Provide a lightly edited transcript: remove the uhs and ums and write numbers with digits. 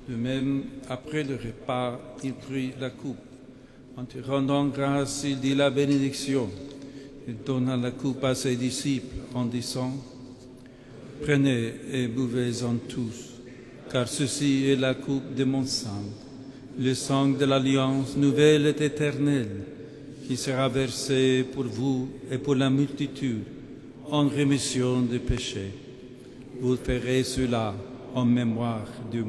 De même, après le repas, il prit la coupe. En te rendant grâce, il dit la bénédiction. Il donna la coupe à ses disciples en disant, « Prenez et buvez-en tous, car ceci est la coupe de mon sang, le sang de l'alliance nouvelle et éternelle, qui sera versé pour vous et pour la multitude en rémission des péchés. Vous ferez cela en mémoire de moi. »